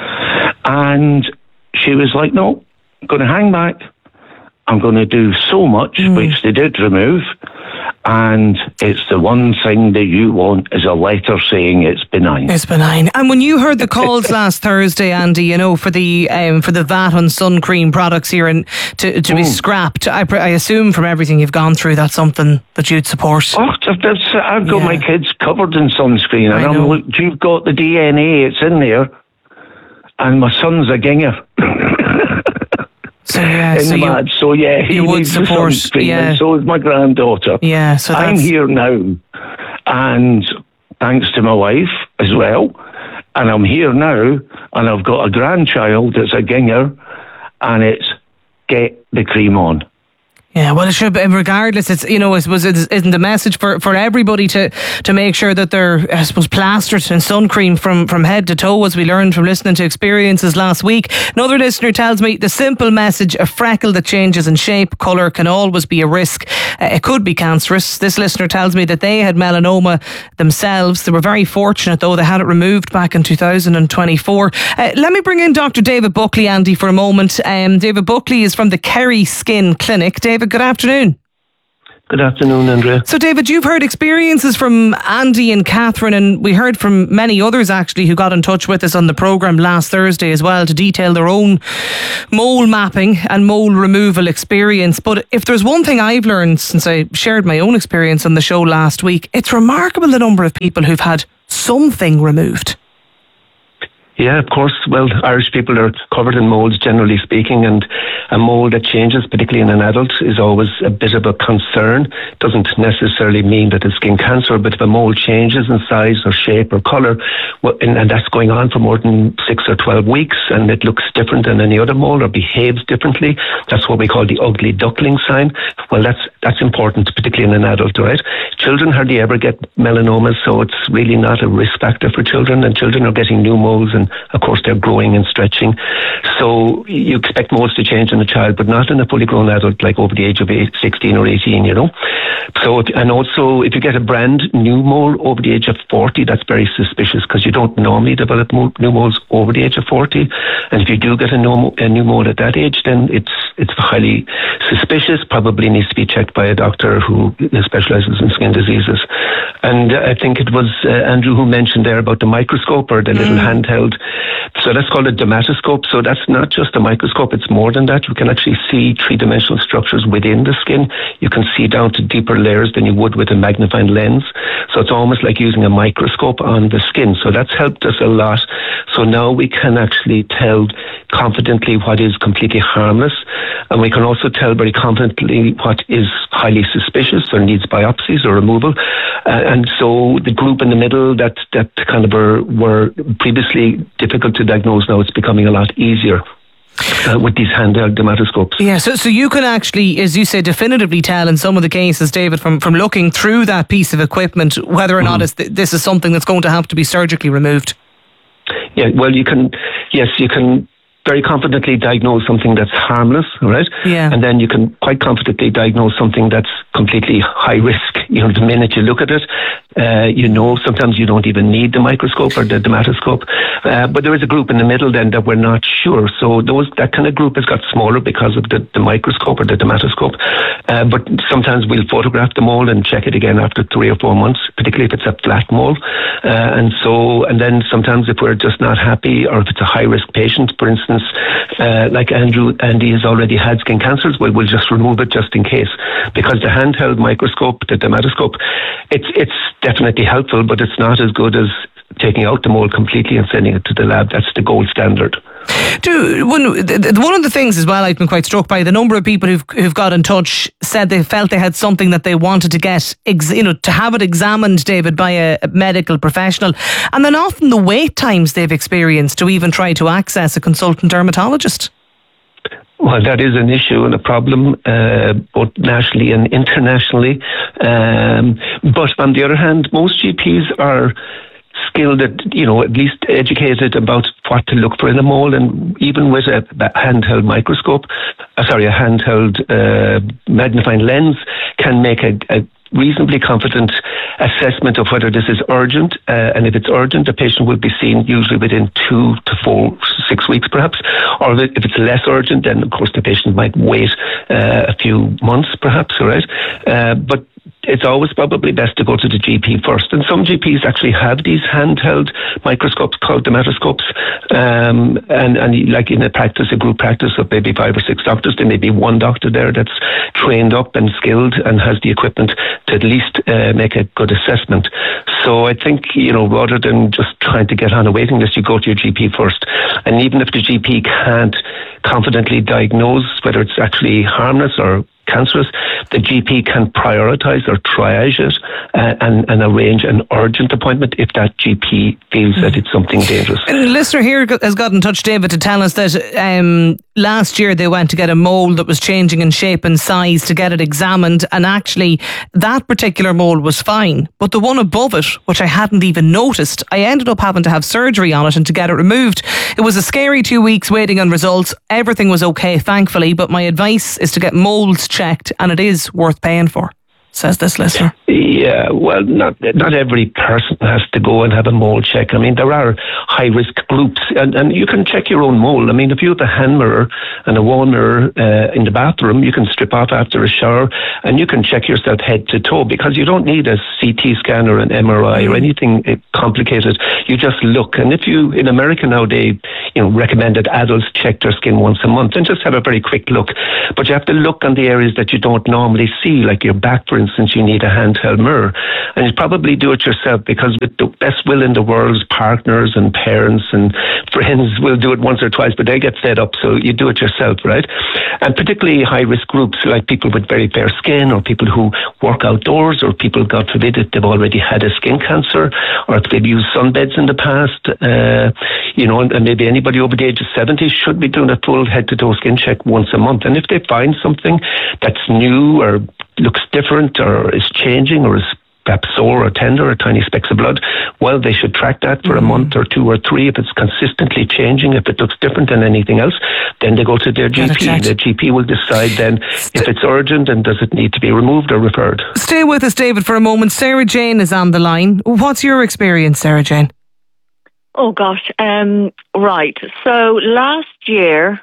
And she was like, no, I'm going to hang back. I'm going to do so much, which they did remove. And it's the one thing that you want is a letter saying it's benign. It's benign. And when you heard the calls last Thursday, Andy, for the VAT on sun cream products here and to be scrapped, I assume from everything you've gone through, that's something that you'd support. Oh, I've got my kids covered in sunscreen, and I'm like, you've got the DNA, it's in there. and my son's a ginger. So yeah, he you would needs support. some treatment. So is my granddaughter. Yeah, so I'm here now, and thanks to my wife as well. And I'm here now, and I've got a grandchild that's a ginger, and it's get the cream on. Yeah, well, it should be, regardless, it's, you know, I suppose it isn't the message for everybody to make sure that they're, I suppose, plastered in sun cream from head to toe, as we learned from listening to experiences last week. Another listener tells me the simple message: a freckle that changes in shape, colour can always be a risk. It could be cancerous. This listener tells me that they had melanoma themselves. They were very fortunate, though. They had it removed back in 2024. Let me bring in Dr. David Buckley, Andy, for a moment. David Buckley is from the Kerry Skin Clinic. David, good afternoon. Good afternoon, Andrea. So, David, you've heard experiences from Andy and Catherine, and we heard from many others actually who got in touch with us on the programme last Thursday as well to detail their own mole mapping and mole removal experience. But if there's one thing I've learned since I shared my own experience on the show last week, it's remarkable the number of people who've had something removed. Yeah, of course. Well, Irish people are covered in moles, generally speaking, and a mole that changes, particularly in an adult, is always a bit of a concern. Doesn't necessarily mean that it's skin cancer, but if a mole changes in size or shape or colour, and that's going on for more than 6 or 12 weeks, and it looks different than any other mole or behaves differently, that's what we call the ugly duckling sign. Well, that's important, particularly in an adult, right? Children hardly ever get melanomas, so it's really not a risk factor for children, and children are getting new moles, and of course they're growing and stretching. So you expect moles to change in a child, but not in a fully grown adult, like over the age of 16 or 18, you know. So, and also if you get a brand new mole over the age of 40, that's very suspicious, because you don't normally develop new moles over the age of 40. And if you do get a new mole at that age, then it's highly suspicious, probably needs to be checked by a doctor who specialises in skin diseases. And I think it was Andrew who mentioned there about the microscope, or the little handheld. So that's called a dermatoscope. So that's not just a microscope, it's more than that. You can actually see three-dimensional structures within the skin. You can see down to deeper layers than you would with a magnifying lens. So it's almost like using a microscope on the skin. So that's helped us a lot. So now we can actually tell confidently what is completely harmless, and we can also tell very confidently what is highly suspicious or needs biopsies or removal. And so the group in the middle that kind of were previously difficult to diagnose, now it's becoming a lot easier. With these handheld dermatoscopes. Yeah, so you can actually, as you say, definitively tell in some of the cases, David, from looking through that piece of equipment, whether or not this is something that's going to have to be surgically removed. Yeah, well, you can very confidently diagnose something that's harmless, right? Yeah. And then you can quite confidently diagnose something that's completely high risk. You know, the minute you look at it, sometimes you don't even need the microscope or the dermatoscope. But there is a group in the middle then that we're not sure. So that kind of group has got smaller because of the microscope or the dermatoscope. But sometimes we'll photograph the mole and check it again after 3 or 4 months, particularly if it's a flat mole. And then sometimes if we're just not happy, or if it's a high risk patient, for instance, like Andy has already had skin cancers, we'll just remove it just in case. Because the handheld microscope, the dermatoscope, it's definitely helpful, but it's not as good as taking out the mole completely and sending it to the lab. That's the gold standard. One of the things as well I've been quite struck by, the number of people who've got in touch said they felt they had something that they wanted to get, to have it examined, David, by a medical professional, and then often the wait times they've experienced to even try to access a consultant dermatologist. Well, that is an issue and a problem, both nationally and internationally. But on the other hand, most GPs are skilled at, at least educated about what to look for in a mole, and even with a handheld microscope, a handheld magnifying lens can make a reasonably confident assessment of whether this is urgent, and if it's urgent, the patient will be seen usually within 2 to 6 weeks perhaps, or if it's less urgent, then of course the patient might wait a few months perhaps, all right? But it's always probably best to go to the GP first. And some GPs actually have these handheld microscopes called dermatoscopes. And like in a group practice of maybe 5 or 6 doctors, there may be one doctor there that's trained up and skilled and has the equipment to at least make a good assessment. So I think, rather than just trying to get on a waiting list, you go to your GP first. And even if the GP can't confidently diagnose whether it's actually harmless or cancerous, the GP can prioritise or triage it and arrange an urgent appointment if that GP feels that it's something dangerous. A listener here has got in touch, David, to tell us that last year they went to get a mole that was changing in shape and size to get it examined, and actually that particular mole was fine, but the one above it, which I hadn't even noticed, I ended up having to have surgery on it and to get it removed. It was a scary 2 weeks waiting on results. Everything was okay, thankfully, but my advice is to get moles checked, and it is worth paying for, says this listener. Yeah, well, not every person has to go and have a mole check. I mean, there are high-risk groups, and you can check your own mole. I mean, if you have a hand mirror and a wall mirror in the bathroom, you can strip off after a shower, and you can check yourself head to toe, because you don't need a CT scan or an MRI or anything complicated. You just look, and if you, in America now, they recommend that adults check their skin once a month and just have a very quick look. But you have to look on the areas that you don't normally see, like your back, for instance. You need a handheld mirror, and you probably do it yourself, because with the best will in the world, partners and parents and friends will do it once or twice, but they get fed up, so you do it yourself, right? And particularly high-risk groups like people with very fair skin, or people who work outdoors, or people, God forbid, if they've already had a skin cancer, or if they've used sunbeds in the past, and maybe anybody over the age of 70 should be doing a full head-to-toe skin check once a month. And if they find something that's new or looks different or is changing or is perhaps sore or tender or tiny specks of blood, well, they should track that for a month or 2 or 3. If it's consistently changing, if it looks different than anything else, then they go to their GP. The GP will decide then if it's urgent and does it need to be removed or referred. Stay with us, David, for a moment. Sarah Jane is on the line. What's your experience, Sarah Jane? Oh, gosh. Right. So last year,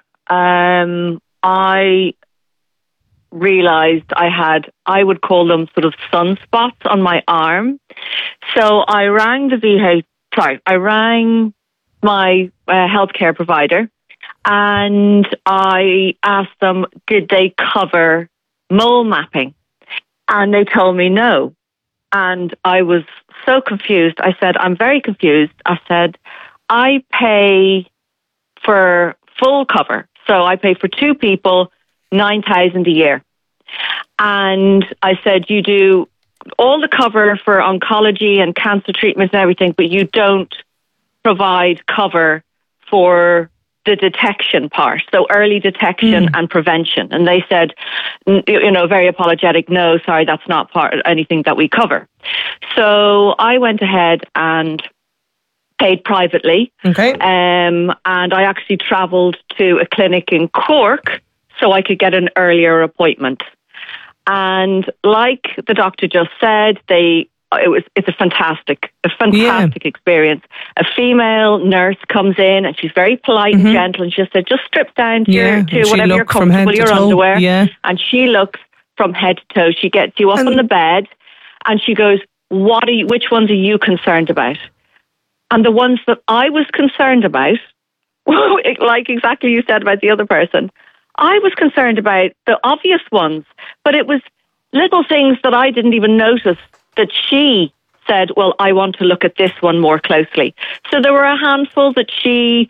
I realised I would call them sort of sunspots on my arm. So I rang I rang my healthcare provider, and I asked them, did they cover mole mapping? And they told me no. And I was so confused. I said, I'm very confused. I said, I pay for full cover. So I pay for 2 people, $9,000 a year. And I said, you do all the cover for oncology and cancer treatments and everything, but you don't provide cover for the detection part, so early detection and prevention. And they said, very apologetic, no, sorry, that's not anything that we cover. So I went ahead and paid privately. Okay. And I actually travelled to a clinic in Cork so I could get an earlier appointment. And like the doctor just said, it's a fantastic experience. A female nurse comes in and she's very polite and gentle, and she said, just strip down to whatever you're comfortable, your underwear. Yeah. And she looks from head to toe. She gets you up on the bed and she goes, which ones are you concerned about? And the ones that I was concerned about, like exactly you said about the other person, I was concerned about the obvious ones, but it was little things that I didn't even notice that she said, well, I want to look at this one more closely. So there were a handful that she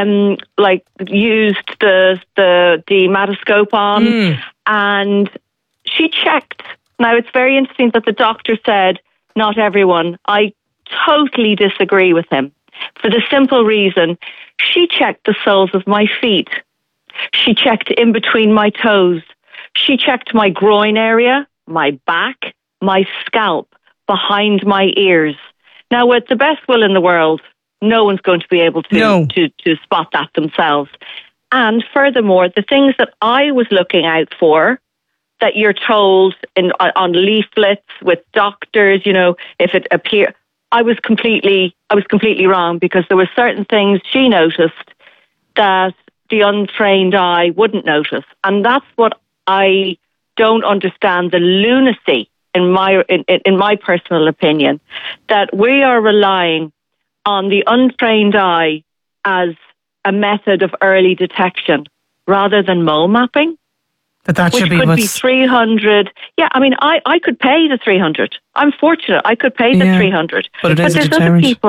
used the dermatoscope on, and she checked. Now, it's very interesting that the doctor said, not everyone. I totally disagree with him for the simple reason she checked the soles of my feet. She checked in between my toes. She checked my groin area, my back, my scalp, behind my ears. Now, with the best will in the world, no one's going to be able to spot that themselves. And furthermore, the things that I was looking out for, that you're told on leaflets with doctors, if it appears, I was completely wrong, because there were certain things she noticed that the untrained eye wouldn't notice. And that's what I don't understand, the lunacy, in my personal opinion, that we are relying on the untrained eye as a method of early detection rather than mole mapping. That should be be 300. Yeah, I mean, I could pay the 300. I'm fortunate. I could pay the 300. But there's other people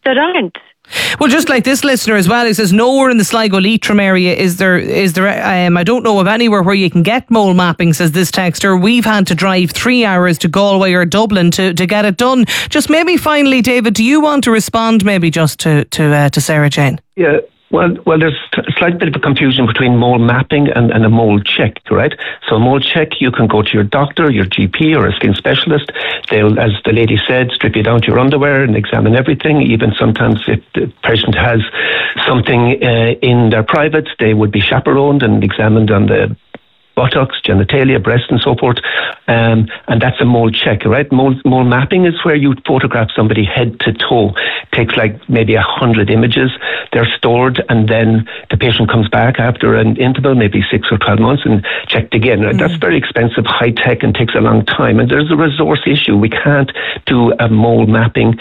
that aren't. Well, just like this listener as well, he says nowhere in the Sligo Leitrim area is there I don't know of anywhere where you can get mole mapping, says this texter. We've had to drive 3 hours to Galway or Dublin to get it done. Just maybe finally, David, do you want to respond maybe just to Sarah Jane? Yeah. Well, there's a slight bit of a confusion between mole mapping and a mole check, right? So a mole check, you can go to your doctor, your GP or a skin specialist. They'll, as the lady said, strip you down to your underwear and examine everything. Even sometimes if the patient has something in their privates, they would be chaperoned and examined on the buttocks, genitalia, breast and so forth. And that's a mole check, right? Mole mapping is where you photograph somebody head to toe. Takes like maybe 100 images. They're stored and then the patient comes back after an interval, maybe 6 or 12 months and checked again. Right? That's very expensive, high tech and takes a long time. And there's a resource issue. We can't do a mole mapping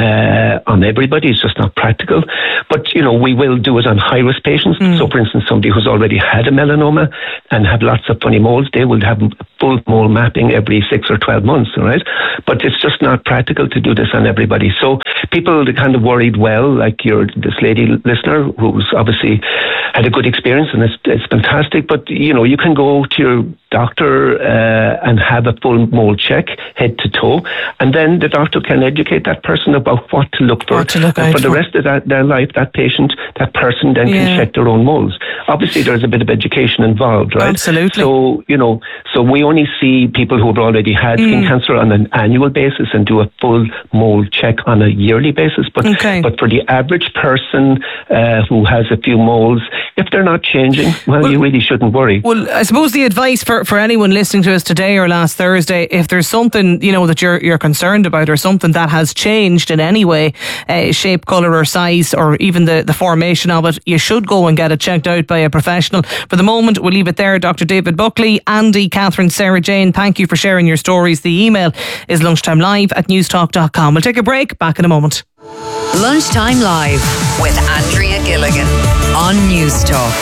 on everybody. It's just not practical. But, we will do it on high-risk patients. So, for instance, somebody who's already had a melanoma and have lots of funny moles, they will have full mole mapping every 6 or 12 months, all right? But it's just not practical to do this on everybody. So people are kind of worried, like this lady listener who's obviously had a good experience and it's fantastic, but you can go to your doctor and have a full mole check head to toe, and then the doctor can educate that person about what to look for. For the rest of their life, that patient, that person then can check their own moles. Obviously there's a bit of education involved, right? Absolutely. So, so we only see people who have already had skin cancer on an annual basis and do a full mole check on a yearly basis. But for the average person who has a few moles, if they're not changing, well, you really shouldn't worry. Well, I suppose the advice for anyone listening to us today or last Thursday, if there's something, that you're concerned about or something that has changed in any way, shape, colour or size or even the formation of it, you should go and get it checked out by a professional. For the moment, we'll leave it there. Dr. David Buckley, Andy, Catherine, Sarah Jane, thank you for sharing your stories. The email is lunchtimelive@newstalk.com. We'll take a break. Back in a moment. Lunchtime Live with Andrea Gilligan on Newstalk.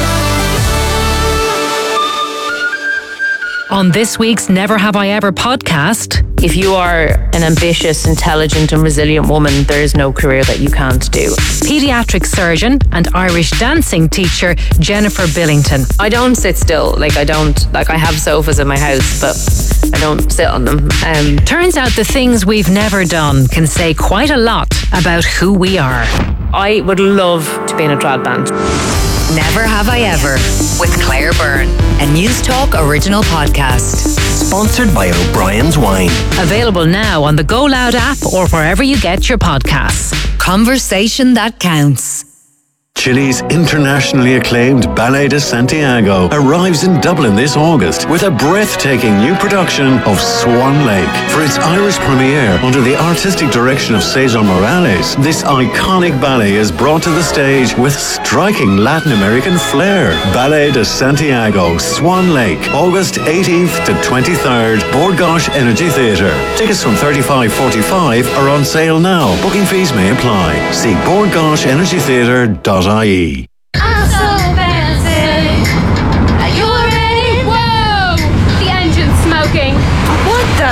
On this week's Never Have I Ever podcast. If you are an ambitious, intelligent and resilient woman, there is no career that you can't do. Paediatric surgeon and Irish dancing teacher Jennifer Billington. I don't sit still. I have sofas in my house, but I don't sit on them. Turns out the things we've never done can say quite a lot about who we are. I would love to be in a trad band. Never Have I Ever with Claire Byrne, a Newstalk original podcast. Sponsored by O'Brien's Wine. Available now on the Go Loud app or wherever you get your podcasts. Conversation that counts. Chile's internationally acclaimed Ballet de Santiago arrives in Dublin this August with a breathtaking new production of Swan Lake. For its Irish premiere under the artistic direction of Cesar Morales, this iconic ballet is brought to the stage with striking Latin American flair. Ballet de Santiago, Swan Lake, August 18th to 23rd, Bord Gáis Energy Theatre. Tickets from $35.45 are on sale now. Booking fees may apply. See bordgaisenergytheatre.ie. I'm so fancy. Are you ready? Whoa! The engine's smoking. What the?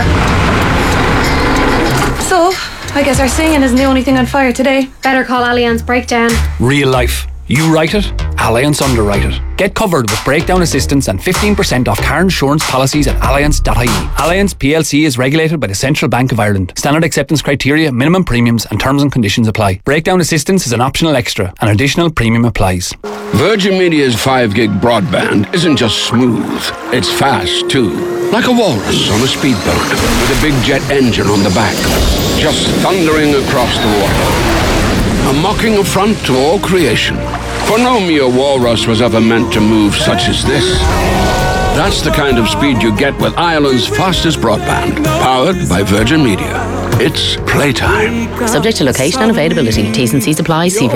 So, I guess our singing isn't the only thing on fire today. Better call Allianz Breakdown. Real life. You write it, Allianz underwrite it. Get covered with breakdown assistance and 15% off car insurance policies at allianz.ie. Allianz PLC is regulated by the Central Bank of Ireland. Standard acceptance criteria, minimum premiums and terms and conditions apply. Breakdown assistance is an optional extra. An additional premium applies. Virgin Media's 5 gig broadband isn't just smooth, it's fast too. Like a walrus on a speedboat with a big jet engine on the back, just thundering across the water. A mocking affront to all creation. For no mere walrus was ever meant to move such as this. That's the kind of speed you get with Ireland's fastest broadband, powered by Virgin Media. It's playtime. Subject to location and availability. T's and C's apply. See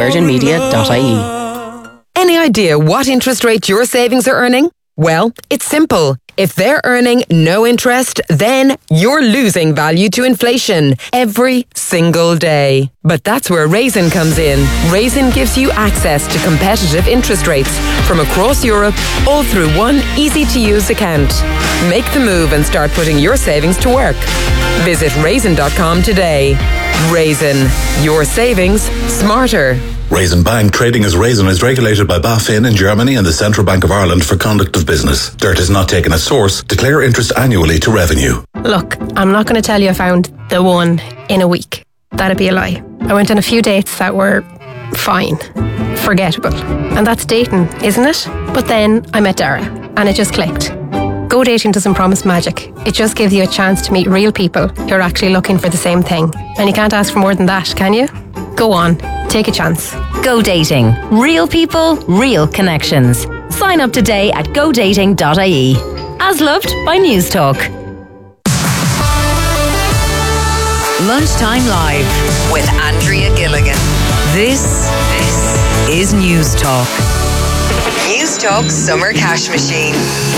virginmedia.ie. Any idea what interest rate your savings are earning? Well, it's simple. If they're earning no interest, then you're losing value to inflation every single day. But that's where Raisin comes in. Raisin gives you access to competitive interest rates from across Europe, all through one easy-to-use account. Make the move and start putting your savings to work. Visit raisin.com today. Raisin, your savings smarter. Raisin Bank trading as Raisin is regulated by BaFin in Germany and the Central Bank of Ireland for conduct of business. Dirt is not taken as source. Declare interest annually to revenue. Look, I'm not going to tell you I found the one in a week. That'd be a lie. I went on a few dates that were fine, forgettable. And that's dating, isn't it? But then I met Dara and it just clicked. Go dating doesn't promise magic. It just gives you a chance to meet real people who are actually looking for the same thing. And you can't ask for more than that, can you? Go on, take a chance. Go dating. Real people, real connections. Sign up today at godating.ie. As loved by News Talk. Lunchtime Live with Andrea Gilligan. This is News Talk. News Talk Summer Cash Machine.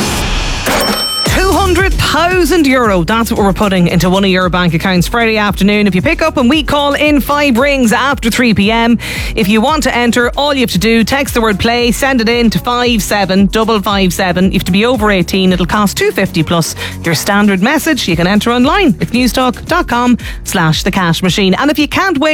€200,000. That's what we're putting into one of your bank accounts Friday afternoon. If you pick up and we call in 5 rings after 3 p.m. If you want to enter, all you have to do, text the word play, send it in to 57557. You have to be over 18. It'll cost $2.50 plus your standard message. You can enter online at newstalk.com/the cash machine. And if you can't wait